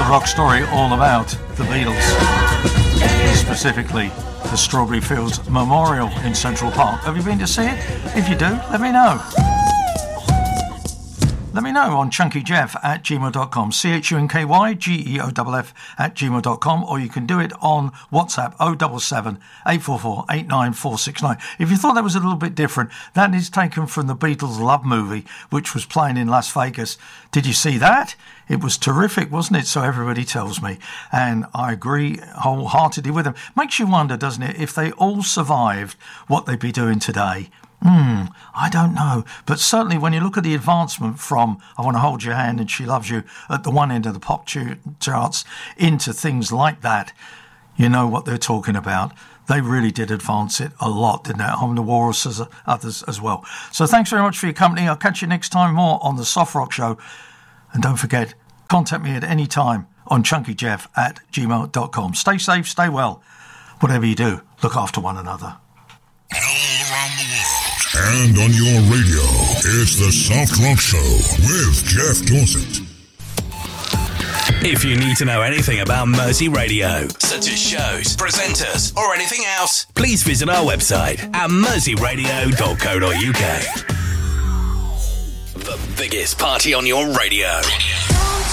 rock story all about the Beatles, specifically the Strawberry Fields Memorial in Central Park. Have you been to see it? If you do, let me know. Let me know on chunkyjeff@gmail.com, chunkygeoff@gmail.com, or you can do it on WhatsApp 077 844 89469. If you thought that was a little bit different, that is taken from the Beatles Love movie, which was playing in Las Vegas. Did you see that? It was terrific, wasn't it? So everybody tells me, and I agree wholeheartedly with them. Makes you wonder, doesn't it, if they all survived, what they'd be doing today. I don't know. But certainly when you look at the advancement from I Want to Hold Your Hand and She Loves You at the one end of the pop charts into things like that, you know what they're talking about. They really did advance it a lot, didn't they? I'm the Walrus, as others as well. So thanks very much for your company. I'll catch you next time more on the Soft Rock Show. And don't forget, contact me at any time on chunkyjeff@gmail.com. Stay safe, stay well. Whatever you do, look after one another. All around the world. And on your radio, it's the Soft Rock Show with Jeff Dorset. If you need to know anything about Mersey Radio, such as shows, presenters, or anything else, please visit our website at merseyradio.co.uk. The biggest party on your radio.